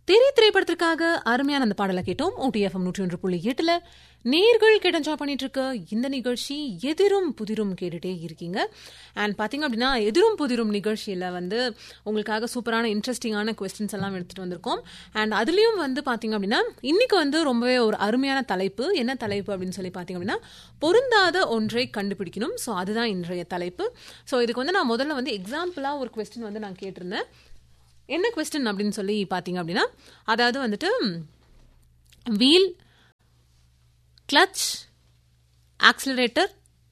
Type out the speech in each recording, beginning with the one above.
திரைப்படத்திற்காக அருமையான அந்த பாடலை கேட்டோம். OTFM 101.8 நேர்கள் கேட்டு பண்ணிட்டு இருக்க இந்த நிகழ்ச்சி எதிரும் புதிரும் கேட்டுட்டே இருக்கீங்க. அண்ட் பாத்தீங்க அப்படின்னா எதிரும் புதிரும் நிகழ்ச்சியில உங்களுக்காக சூப்பரான இன்ட்ரெஸ்டிங்கான கொஸ்டின்ஸ் எல்லாம் எடுத்துட்டு வந்திருக்கோம். அண்ட் அதுலயும் பாத்தீங்க அப்படின்னா இன்னைக்கு ரொம்பவே ஒரு அருமையான தலைப்பு. என்ன தலைப்பு அப்படின்னு சொல்லி பாத்தீங்க அப்படின்னா பொருந்தாத ஒன்றை கண்டுபிடிக்கணும். ஸோ அதுதான் இன்றைய தலைப்பு. ஸோ இதுக்கு நான் முதல்ல எக்ஸாம்பிளா ஒரு கொஸ்டின் நான் கேட்டிருந்தேன். என்ன கொஸ்டின் அப்படின்னு சொல்லி பார்த்தீங்க அப்படின்னா, அதாவது வீல், கிளச், ஆக்சிலரேட்டர்,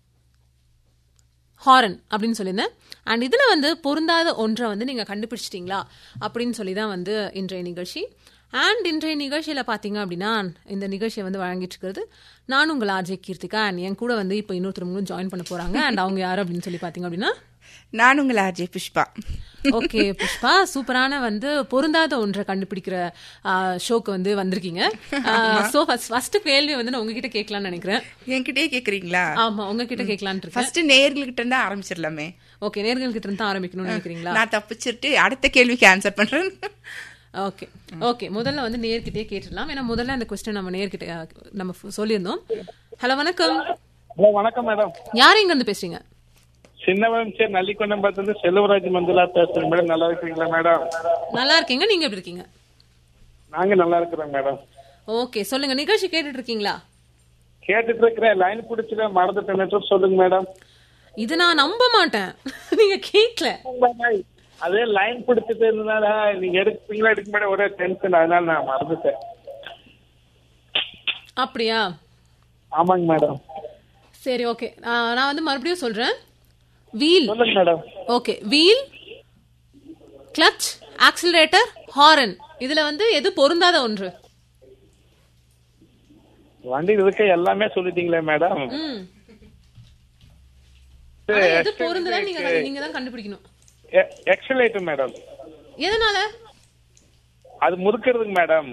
ஹாரன் அப்படின்னு சொல்லியிருந்தேன். அண்ட் இதில் பொருந்தாத ஒன்றை நீங்கள் கண்டுபிடிச்சிட்டிங்களா அப்படின்னு சொல்லி தான் இன்றைய நிகழ்ச்சி. அண்ட் இன்றைய நிகழ்ச்சியில் பார்த்தீங்க அப்படின்னா இந்த நிகழ்ச்சியை வழங்கிட்டு இருக்கிறது நான் உங்கள் ஆர்ஜே கீர்த்திகா. அண்ட் என் கூட இப்போ இன்னொருத்தவங்களும் ஜாயின் பண்ண போகிறாங்க. அண்ட் அவங்க யார் அப்படின்னு சொல்லி பார்த்தீங்க அப்படின்னா நான் உங்கள் ஆர்ஜே புஷ்பா. ஓகே புஷ்பா, சூப்பரான பொருந்தாத ஒன்றை கண்டுபிடிக்கிற ஷோக்கு வந்திருக்கீங்க. சோ ஃபர்ஸ்ட் கேள்வி நான் உங்ககிட்ட கேட்கலாம்னு நினைக்கிறேன். என்கிட்டயே கேக்குறீங்களா? ஆமா, உங்ககிட்ட கேட்கலான்னு இருக்கேன். ஃபர்ஸ்ட் நேயர்கள்கிட்ட இருந்து ஆரம்பிச்சிடலாமே. ஓகே, நேயர்கள்கிட்ட இருந்து ஆரம்பிக்கணும்னு நினைக்கிறீங்களா? நான் தப்பிச்சிட்டு அடுத்த கேள்விக்கு ஆன்சர் பண்றேன். ஓகே ஓகே, முதல்ல நேர்கிட்டே கேட்டுடலாம். ஏன்னா முதல்ல அந்த கொஸ்டின் நம்ம நேர்கிட்ட நம்ம சொல்லியிருந்தோம். ஹலோ வணக்கம். ஹலோ வணக்கம் மேடம். யார் எங்க இருந்து பேசுறீங்க? சின்னவன் சார் நல்லிக்கொண்டம்பத்துல செல்வராஜ் மந்துலா பேசுறேன் மேடம். நல்லா இருக்கீங்களா மேடம்? நல்லா இருக்கீங்க. நீங்க எப்படி இருக்கீங்க? நாங்க நல்லா இருக்கிறோம் மேடம். ஓகே, சொல்லுங்க. நிகழ்ச்சி கேட்டுட்டு இருக்கீங்களா? கேட்டுட்டு இருக்கிறேன். லைன் பிடிச்சிட மறந்துட்டேன். சொல்லுங்க மேடம். இது நான் நம்ப மாட்டேன். நீங்க கேட்கல. அதே லைன் பிடிச்சிட்டு இருந்தனால நீங்க எடுப்பீங்களா எடுக்க மேடம் ஒரே டென்ஷன், அதனால நான் மறந்துட்டேன். அப்படியா? ஆமாங்க மேடம். சரி ஓகே, நான் மறுபடியும் சொல்றேன். வீல். சொல்லுங்க madam. Okay, wheel, clutch, accelerator, horn. இதுல எது பொருந்தாத ஒன்று? வண்டி இருக்க எல்லாமே சொல்லிட்டீங்களே மேடம். எது பொருந்ததா நீங்க தான் கண்டுபிடிக்கணும். Escalator madam. எதனால? அது முறுக்கிறதுக்கு மேடம்.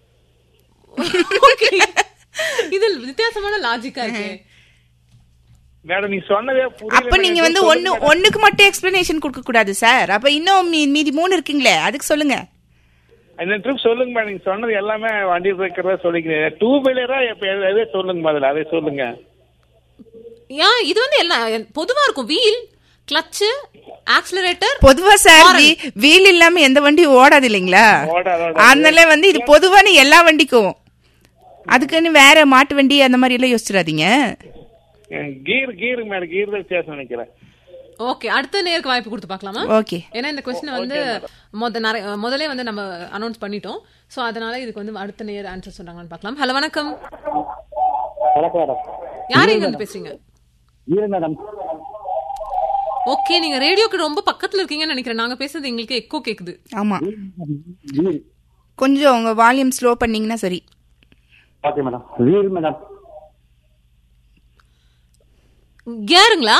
இது வித்தியாசமான லாஜிக்கா இருக்கு மேடம். நீ சொன்னதே புரியல. அப்ப நீங்க ஒண்ணுக்கு மட்டும் எக்ஸ்பிளனேஷன் கொடுக்க கூடாது சார். அப்ப இன்னும் மீதி 3 இருக்குங்களே, அதுக்கு சொல்லுங்க. இந்த ட்ரிப் சொல்லுங்க மேடம். நீங்க சொன்னது எல்லாமே வண்டி இருக்கிறதா சொல்லிக்கிறேன். 2 வீலரா எதே சொல்லுங்க முதல்ல, அதே சொல்லுங்க. இது எல்லாம் பொதுவா இருக்கும். Wheel, clutch, accelerator. பொதுவா சார் வீல் இல்லாம எந்த வண்டி ஓடாது இல்லைங்களா? அதனால இது பொதுவான எல்லா வண்டிக்கும். அதுக்குன்னு வேற மாட்டு வண்டி அந்த மாதிரி எல்லாம் யோசிச்சிடாதீங்க. கீர் மேடம், கீர் தான் வித்தியாசம் நினைக்கிறேன். ஓகே, அடுத்த நேருக்கு வாய்ப்பு கொடுத்து பார்க்கலாமா? ஓகே. ஏன்னா இந்த கொஸ்டின் முதலே நம்ம அனௌன்ஸ் பண்ணிட்டோம். சோ அதனால இதுக்கு அடுத்த நேர் ஆன்சர் சொல்றாங்கன்னு பார்க்கலாம். ஹலோ வணக்கம். வணக்கம் மேடம். யார் எங்க இருந்து பேசுறீங்க? மேடம். ஓகே, நீங்க ரேடியோக்கு ரொம்ப பக்கத்துல இருக்கீங்கன்னு நினைக்கிறேன். நாங்க பேசுறது எங்களுக்கு எக்கோ கேக்குது. ஆமா, கொஞ்சம் உங்க வால்யூம் ஸ்லோ பண்ணீங்கன்னா சரி. Okay madam. Wheel madam. கியருங்களா?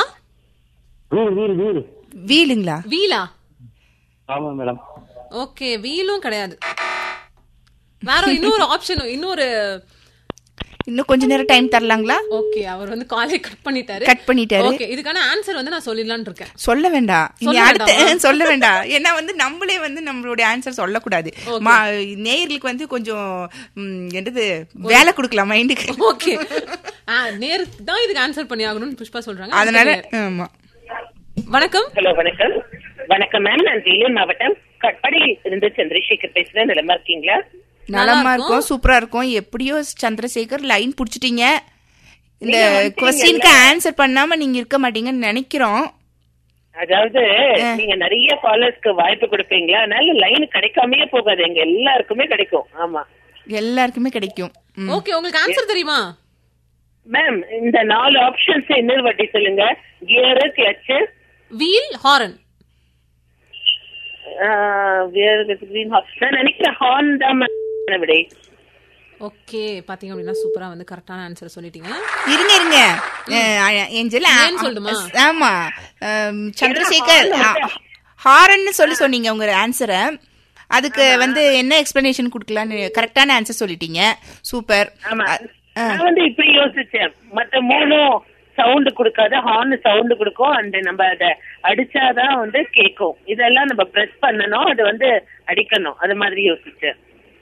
வீலுங்களா? வீலா? ஆமா மேடம். ஓகே, வீலும் கிடையாது. வேற இன்னொரு ஆப்ஷன், இன்னும் கொஞ்ச நேரம் டைம் தரலாங்களா? ஓகே, அவர் காலை கட் பண்ணிட்டாரு. ஓகே, இதுக்கான ஆன்சர் நான் சொல்லிடலாம்னு இருக்கேன். சொல்ல வேண்டாம், இனி அடுத்து சொல்ல வேண்டாம். ஏன்னா நம்மளே நம்மளுடைய ஆன்சர் சொல்லக்கூடாது. நேயர்களுக்கு கொஞ்சம் என்னது வேலை கொடுக்கலாம் மைண்டுக்கு. ஓகே, நேர் தான் இதுக்கு ஆன்சர் பண்ணி ஆகணும்னு புஷ்பா சொல்றாங்க. அதனால ஆமா. வணக்கம். ஹலோ வணக்கம். வணக்கம் மேம். நான் வேலூர் மாவட்டம் கட்பாடியில் இருந்து சந்திரசேகர் பேசுறேன். நலமா இருக்கீங்களா? நலமா இருக்கும், சூப்பரா இருக்கும். எப்படியோ சந்திரசேகர் லைன் புடிச்சிட்டீங்க. இந்த क्वेश्चनக்கு ஆன்சர் பண்ணாம நீங்க இருக்க மாட்டீங்கன்னு நினைக்கிறோம். அதாவது நீங்க நிறைய காலர்ஸ்க்கு வாய்ப்பு கொடுப்பீங்களா, அதனால லைன் கிடைக்காமயே போகாது, எங்க எல்லாருக்குமே கிடைக்கும். ஆமா, எல்லாருக்குமே கிடைக்கும். ஓகே, உங்களுக்கு ஆன்சர் தெரியுமா மேம்? இந்த 4 ஆப்ஷன்ஸ் இன்னொரு வாட்டி சொல்லுங்க. Gear, clutch, wheel, horn. நான் நினைக்கிறேன் ஹார்ன் தான். ஓகே, பாத்தீங்க அப்படின்னா சூப்பரா கரெக்டான ஆன்சர் சொல்லிட்டீங்க. இருங்க ஏஞ்சல், சொல்லுமா? ஆமா, சந்திரசேகர் ஹாரன் சொன்னீங்க உங்க ஆன்சரை. அதுக்கு என்ன எக்ஸ்பிளனேஷன் கொடுக்கலான்னு கரெக்டான ஆன்சர் சொல்லிட்டீங்க. சூப்பர். நான் இப்படி யோசிச்சேன், மத்த 3 சவுண்ட் கொடுக்காத, ஹார்ன் சவுண்ட் கொடுக்கும், அண்ட் நம்ம அதை அடிச்சாதான் கேட்கும். இதெல்லாம் நம்ம பிரஸ் பண்ணணும், அது அடிக்கணும், அது மாதிரி யோசிச்சேன்.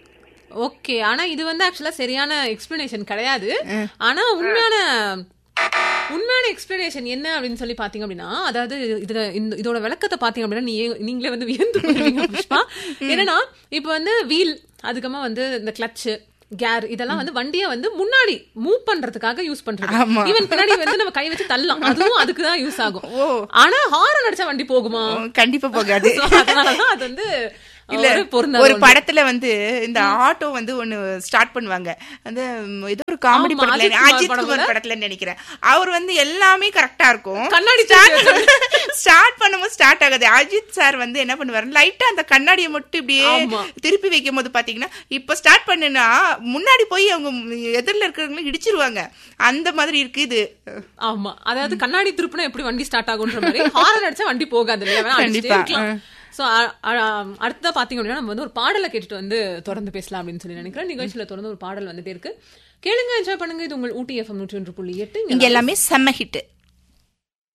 ஓகே, ஆனா இது வந்து ஆக்சுவலா சரியான எக்ஸ்பிளனேஷன் கிடையாது. ஆனா உண்மையான எக்ஸ்பிளனேஷன் என்ன அப்படின்னு சொல்லி பாத்தீங்க அப்படின்னா, அதாவது இதோட விளக்கத்தை பாத்தீங்க அப்படின்னா நீங்களே வந்து வியந்து போயிருவீங்க புஷ்பா. என்னன்னா இப்ப வந்து வீல், அதுக்கப்புறமா வந்து இந்த கிளட்ச், கேர், இதெல்லாம் வந்து வண்டியை வந்து முன்னாடி மூவ் பண்றதுக்காக யூஸ் பண்றது. ஈவன் பின்னாடி வந்து நம்ம கை வச்சு தள்ளலாம், அதுவும் அதுக்குதான் யூஸ் ஆகும். ஆனா ஹாரன் அடிச்சா வண்டி போகுமா? கண்டிப்பா போகாது. அதனாலதான் அது வந்து இல்ல, ஒரு படத்துல வந்து இந்த ஆட்டோ வந்து ஒண்ணு ஸ்டார்ட் பண்ணுவாங்க, அந்த ஏதோ ஒரு காமெடி படத்துல, அஜித் குமார் படத்துல நினைக்கிறேன். அவர் வந்து எல்லாமே கரெக்டா இருக்கும், கண்ணாடி ஸ்டார்ட் பண்ணும்போது ஸ்டார்ட் ஆகாது. அஜித் சார் வந்து என்ன பண்ணுவாரு, லைட்டா அந்த கண்ணாடியை மட்டும் இப்படியே திருப்பி வைக்கும் போது பாத்தீங்கன்னா, இப்ப ஸ்டார்ட் பண்ணுனா முன்னாடி போய் அவங்க எதிரில இருக்கிறவங்களும் இடிச்சிருவாங்க. அந்த மாதிரி இருக்கு இது. ஆமா, அதாவது கண்ணாடி திருப்பினா எப்படி வண்டி ஸ்டார்ட் ஆகுன்ற மாதிரி ஹாரன் அடிச்சா வண்டி போகாது இல்லையா? கண்டிப்பா. சோ அடுத்ததா பாத்தீங்க அப்படின்னா நம்ம வந்து ஒரு பாடலை கேட்டுட்டு வந்து தொடர்ந்து பேசலாம் அப்படின்னு சொல்லி நினைக்கிறேன். நிகழ்ச்சியில தொடர்ந்து ஒரு பாடல் வந்துட்டே இருக்கு, கேளுங்க, என்ஜாய் பண்ணுங்க. இது உங்கள் ஊட்டி FM 101.8. இங்க எல்லாமே செம்ம ஹிட்.